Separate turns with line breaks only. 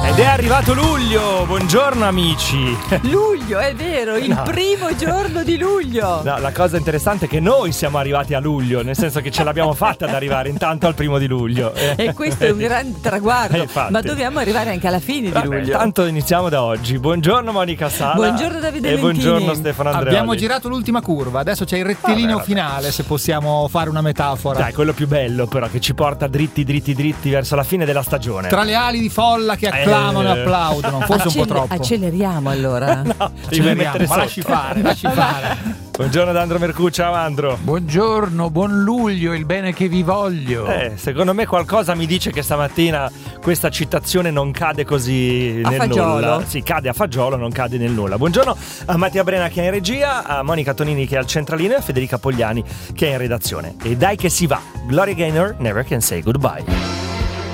Ed è arrivato luglio, buongiorno amici.
Luglio, è vero, il primo giorno di luglio.
No, la cosa interessante è che noi siamo arrivati a luglio, nel senso che ce l'abbiamo fatta ad arrivare intanto al primo di luglio.
E questo è un grande traguardo, ma dobbiamo arrivare anche alla fine di luglio.
Tanto iniziamo da oggi. Buongiorno Monica Sala.
Buongiorno Davide
e
Lentini.
buongiorno Stefano Andreoli.
Abbiamo girato l'ultima curva, adesso c'è il rettilineo finale, se possiamo fare una metafora.
Dai, quello più bello però, che ci porta dritti verso la fine della stagione.
Tra le ali di folla che acclamano e applaudono, forse un po' troppo.
Acceleriamo allora.
No,
Acceleriamo, ma lasci fare.
Buongiorno Andro Mercuccio, ciao Andro.
Buongiorno, buon luglio, il bene che vi voglio.
Secondo me qualcosa mi dice che stamattina questa citazione non cade così nel nulla. Sì, cade a fagiolo, non cade nel nulla. Buongiorno a Mattia Brena che è in regia, a Monica Tonini che è al centralino e a Federica Pogliani che è in redazione. E dai che si va. Gloria Gaynor, Never Can Say Goodbye.